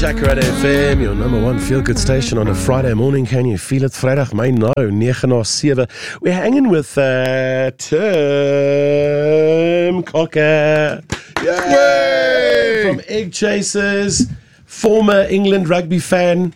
Jacaranda FM, your number one feel-good station on a Friday morning. Can you feel it? Vrydag, my no, 9:07. We're hanging with Tim Cocker. Yay! From Egg Chasers, former England rugby fan.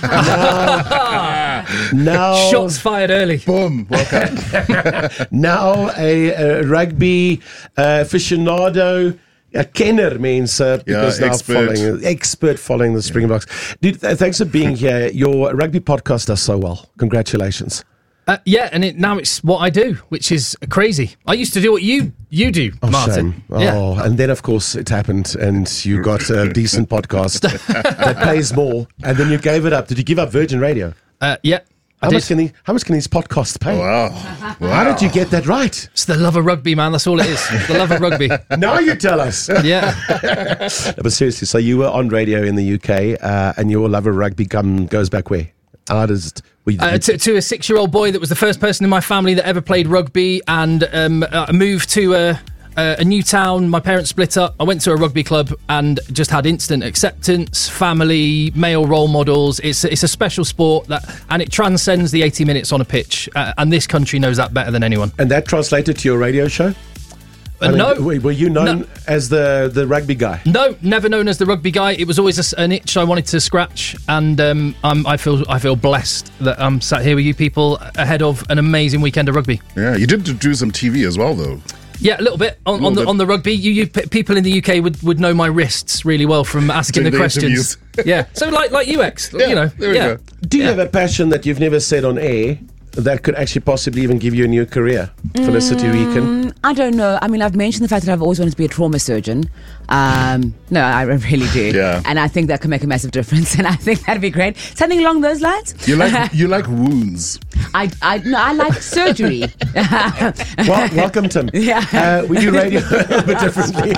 Now shots fired early. Boom. Welcome. Now a rugby aficionado. A kenner means because now expert following the Springboks. Dude, thanks for being here. Your rugby podcast does so well. Congratulations. Yeah, and now it's what I do, which is crazy. I used to do what you do, Martin. Shame. Oh, and then of course it happened, and you got a decent podcast that pays more, and then you gave it up. Did you give up Virgin Radio? Yeah. How much can these podcasts pay? Wow. How did you get that right? It's the love of rugby, man. That's all it is. The love of rugby. Now you tell us. Yeah. But seriously, so you were on radio in the UK, and your love of rugby goes back where? How does it? To a 6-year-old boy that was the first person in my family that ever played rugby, and I moved to a new town. My parents split up. I went to a rugby club and just had instant acceptance, family, male role models. It's a special sport and it transcends the 80 minutes on a pitch, and this country knows that better than anyone. And that translated to your radio show? No. Were you known as the rugby guy? No, never known as the rugby guy. It was always an itch I wanted to scratch, and I feel blessed that I'm sat here with you people ahead of an amazing weekend of rugby. Yeah, you did do some TV as well, though. Yeah, a little bit on the rugby. You people in the UK would know my wrists really well from asking the questions. Yeah, so like UX, yeah, you know. There we go. Do you have a passion that you've never said on air that could actually possibly even give you a new career? Felicity Weekend? I don't know. I mean, I've mentioned the fact that I've always wanted to be a trauma surgeon. No, I really do. Yeah. And I think that can make a massive difference, and I think that'd be great. Something along those lines. You like wounds. I like surgery. Well, welcome, Tim. Yeah. We do radio a little bit differently.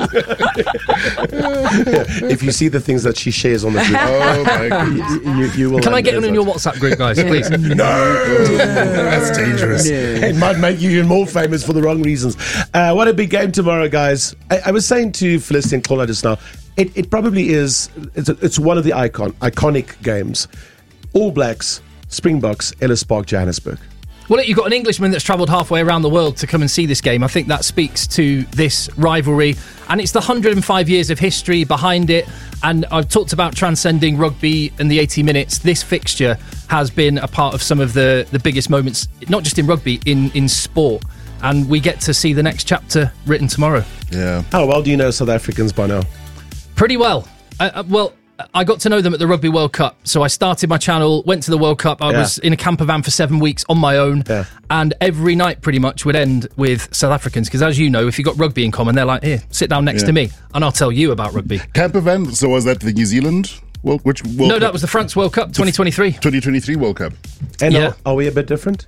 If you see the things that she shares on the group, Oh my goodness. you will. Can I get on in your WhatsApp group, guys, please? No. That's dangerous. It might make you even more famous for the wrong reasons. What a big game tomorrow, guys. I was saying to Felicity and Claudia just now, it probably is, it's one of the iconic games. All Blacks, Springboks, Ellis Park, Johannesburg. Well, you've got an Englishman that's travelled halfway around the world to come and see this game. I think that speaks to this rivalry. And it's the 105 years of history behind it. And I've talked about transcending rugby and the 80 minutes. This fixture has been a part of some of the biggest moments, not just in rugby, in sport. And we get to see the next chapter written tomorrow. Yeah. How well do you know South Africans by now? Pretty well. I got to know them at the Rugby World Cup. So I started my channel, went to the World Cup. I was in a camper van for 7 weeks on my own. Yeah. And every night pretty much would end with South Africans. Because as you know, if you've got rugby in common, they're like, here, sit down next to me and I'll tell you about rugby. Camper van, so was that the New Zealand? Which World Cup? That was the France World Cup, 2023. 2023 World Cup. And are we a bit different?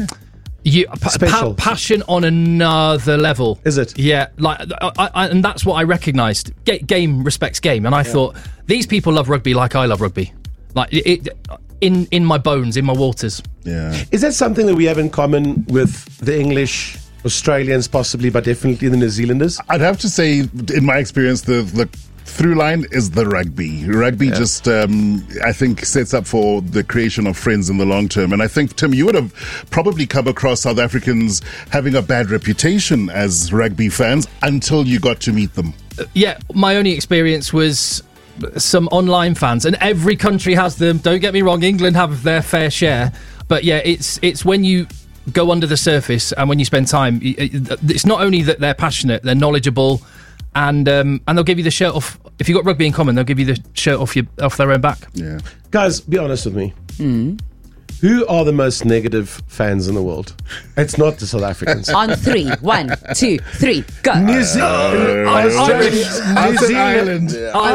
Passion on another level. Is it? Yeah, and that's what I recognised. Game respects game, and I thought these people love rugby like I love rugby, like it in my bones, in my waters. Yeah. Is that something that we have in common with the English, Australians, possibly, but definitely the New Zealanders? I'd have to say, in my experience, the through line is the rugby. Rugby just, I think, sets up for the creation of friends in the long term. And I think, Tim, you would have probably come across South Africans having a bad reputation as rugby fans until you got to meet them. Yeah, my only experience was some online fans, and every country has them. Don't get me wrong, England have their fair share. But yeah, it's when you go under the surface and when you spend time, it's not only that they're passionate, they're knowledgeable, and they'll give you the shirt off. If you've got rugby in common, they'll give you the shirt off their own back. Yeah. Guys, be honest with me. Who are the most negative fans in the world? It's not the South Africans. On 3, 1, 2, 3, go. New Zealand. Ireland.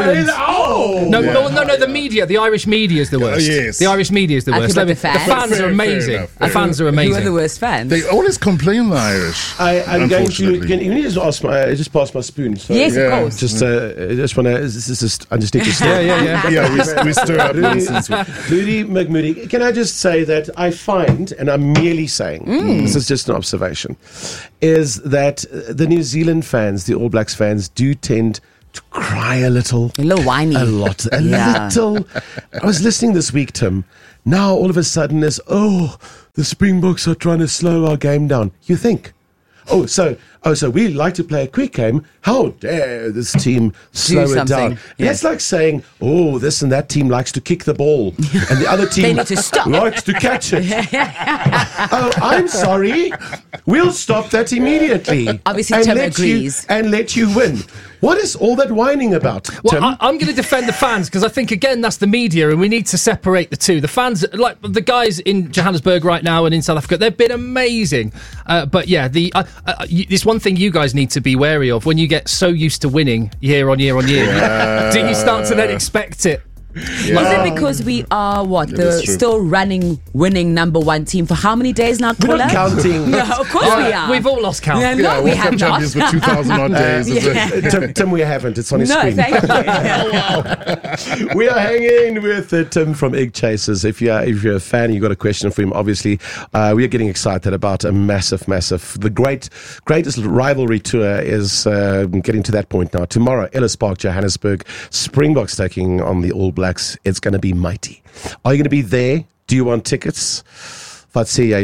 No, the media. The Irish media is the worst. Yes. The Irish media is the worst. but The the fans? fans are amazing. The fans are Who amazing. are the worst fans? They always complain, the Irish. I'm going to. Unfortunately. Can you just pass my spoon? So, Yes, of course. I just want to. I just need to start. Yeah, we stir up nonsense. Moody McMoody, can I just say that I find, and I'm merely saying, this is just an observation, is that the New Zealand fans, the All Blacks fans, do tend to cry a little. A little whiny. A lot. A Yeah. little. I was listening this week, Tim. Now all of a sudden the Springboks are trying to slow our game down. You think? So we like to play a quick game. How dare this team slow it down? Yeah. That's like saying, this and that team likes to kick the ball, and the other team They need to stop. likes to catch it. I'm sorry. We'll stop that immediately. Obviously, Tim agrees. And let you win. What is all that whining about, Well, Tim? I'm going to defend the fans because I think, again, that's the media and we need to separate the two. The fans, like the guys in Johannesburg right now and in South Africa, they've been amazing. But yeah, this one thing you guys need to be wary of when you get so used to winning year on year on year. Do you start to then expect it? Is it because we are still winning number one team for how many days now, We're Kola? not counting. No, of course we are. We've all lost count. Yeah, no, we World have Cup not. champions for 2,000 odd days. Is it? Tim, we haven't. It's on his No, screen. thank you. We are hanging with Tim from Egg Chasers. If you're a fan, you've got a question for him. Obviously, we are getting excited about a massive. The greatest rivalry tour is getting to that point now. Tomorrow, Ellis Park, Johannesburg, Springboks taking on the All Blacks. It's going to be mighty. Are you going to be there? Do you want tickets? Wat sê jy?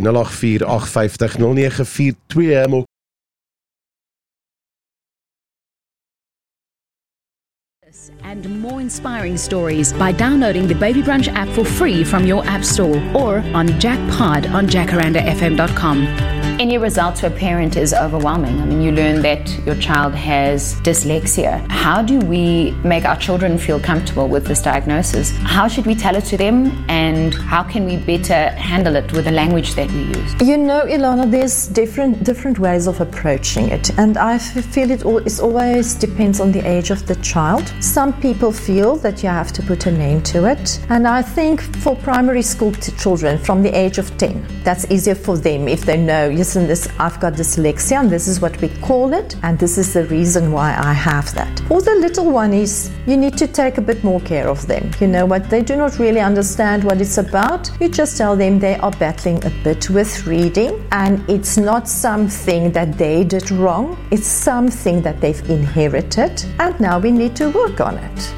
0848509442 and more inspiring stories by downloading the Baby Brunch app for free from your app store or on Jackpod on jacarandafm.com. Any result to a parent is overwhelming. I mean, you learn that your child has dyslexia. How do we make our children feel comfortable with this diagnosis? How should we tell it to them, and how can we better handle it with the language that we use? You know, Ilana, there's different ways of approaching it, and I feel it always depends on the age of the child. Some people feel that you have to put a name to it, and I think for primary school children from the age of 10, that's easier for them if they know, listen, I've got dyslexia and this is what we call it, and this is the reason why I have that. For the little one is, you need to take a bit more care of them. You know what, they do not really understand what it's about. You just tell them they are battling a bit with reading, and it's not something that they did wrong, it's something that they've inherited, and now we need to work on it.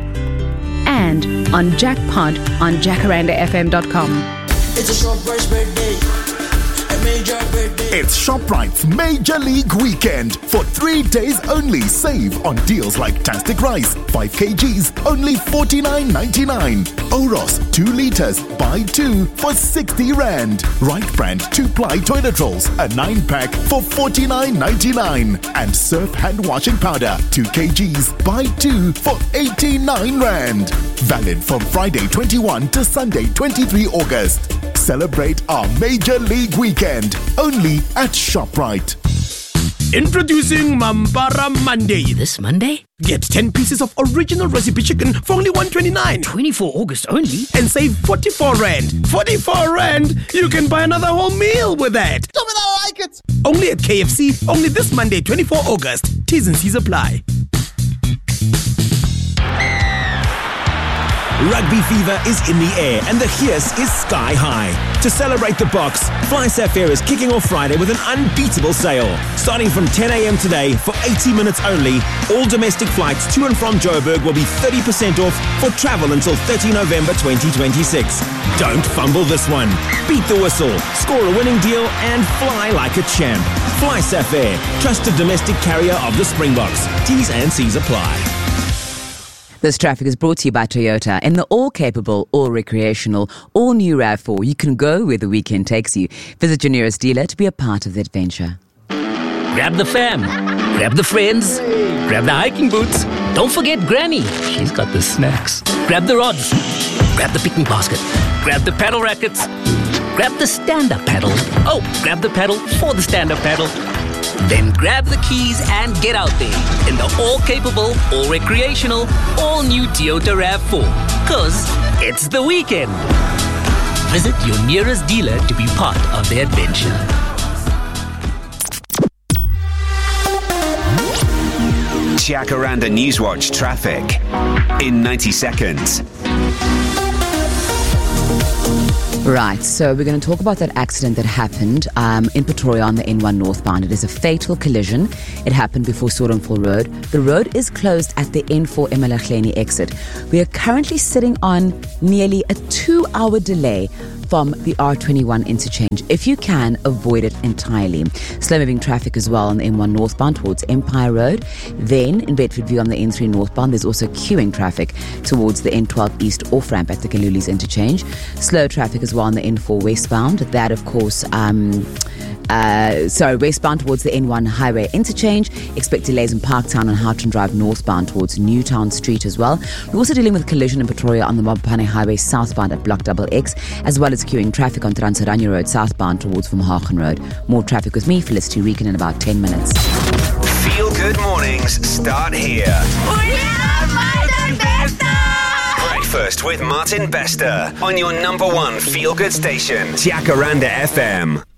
And on Jackpod on jacarandafm.com. It's a ShopRite's birthday. A major birthday. It's ShopRite's Major League Weekend. For 3 days only, save on deals like Tastic Rice, 5 kgs, only $49.99. Oros, 2 litres, buy 2 for 60 Rand. Right Brand 2-ply toilet rolls, a 9-pack for $49.99. And Surf hand washing powder, 2 kgs, buy 2 for 89 Rand. Valid from Friday 21 to Sunday 23 August. Celebrate our Major League Weekend, only at ShopRite. Introducing Mambara Monday. This Monday? Get 10 pieces of original recipe chicken for only $1.29. 24 August only? And save 44 Rand. 44 Rand? You can buy another whole meal with that. Tell me that I like it. Only at KFC, only this Monday, 24 August. T's and C's apply. Rugby fever is in the air and the hiss is sky high. To celebrate the Boks, FlySafair is kicking off Friday with an unbeatable sale. Starting from 10 a.m. today for 80 minutes only, all domestic flights to and from Joburg will be 30% off for travel until 30 November 2026. Don't fumble this one. Beat the whistle, score a winning deal and fly like a champ. FlySafair, trusted domestic carrier of the Springboks. T's and C's apply. This traffic is brought to you by Toyota. In the all-capable, all-recreational, all-new RAV4, you can go where the weekend takes you. Visit your nearest dealer to be a part of the adventure. Grab the fam, grab the friends, grab the hiking boots. Don't forget Granny, she's got the snacks. Grab the rods, grab the picnic basket, grab the paddle rackets, grab the stand-up paddle. Oh, grab the paddle for the stand-up paddle. Then grab the keys and get out there in the all-capable, all-recreational, all-new Toyota RAV4. 'Cause it's the weekend. Visit your nearest dealer to be part of the adventure. Jacaranda Newswatch traffic in 90 seconds. Right, so we're going to talk about that accident that happened in Pretoria on the N1 northbound. It is a fatal collision. It happened before Sorgenfall Road. The road is closed at the N4 Emalaghleni exit. We are currently sitting on nearly a 2-hour delay from the R21 interchange. If you can, avoid it entirely. Slow-moving traffic as well on the N1 northbound towards Empire Road. Then, in Bedfordview on the N3 northbound, there's also queuing traffic towards the N12 east off-ramp at the Kalulis interchange. Slow traffic as well on the N4 westbound. That, of course, westbound towards the N1 highway interchange. Expect delays in Parktown and Houghton Drive northbound towards Newtown Street as well. We're also dealing with collision in Pretoria on the Mabopane Highway southbound at Block XX, as well as queuing traffic on Transaranya Road southbound towards Vermeulen Road. More traffic with me, Felicity Reekin, in about 10 minutes. Feel Good Mornings start here. Breakfast with Martin Bester on your number one feel good station, Jacaranda FM.